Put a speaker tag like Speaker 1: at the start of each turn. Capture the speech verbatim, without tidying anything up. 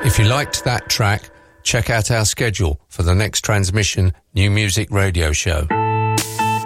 Speaker 1: If you liked that track, check out our schedule for the next transmission New Music Radio Show.